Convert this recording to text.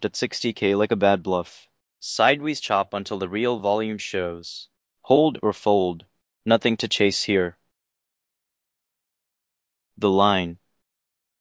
left at 60K like a bad bluff. Sideways chop until the real volume shows. Hold or fold. Nothing to chase here. The line.